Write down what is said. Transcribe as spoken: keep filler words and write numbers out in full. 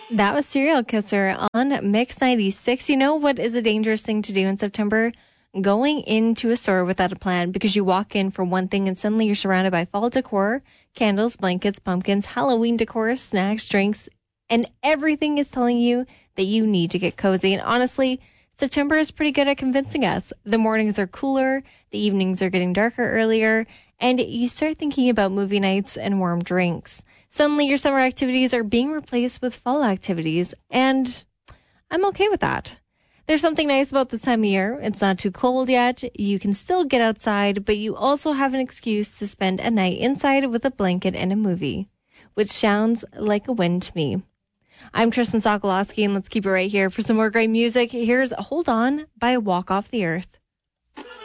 That was Serial Kisser on Mix ninety-six. You know what is a dangerous thing to do in September? Going into a store without a plan, because you walk in for one thing and suddenly you're surrounded by fall decor, candles, blankets, pumpkins, Halloween decor, snacks, drinks, and everything is telling you that you need to get cozy. And honestly, September is pretty good at convincing us. The mornings are cooler, the evenings are getting darker earlier, and you start thinking about movie nights and warm drinks. Suddenly your summer activities are being replaced with fall activities, and I'm okay with that. There's something nice about this time of year. It's not too cold yet. You can still get outside, but you also have an excuse to spend a night inside with a blanket and a movie, which sounds like a win to me. I'm Tristan Sokolowski, and let's keep it right here for some more great music. Here's Hold On by Walk Off the Earth.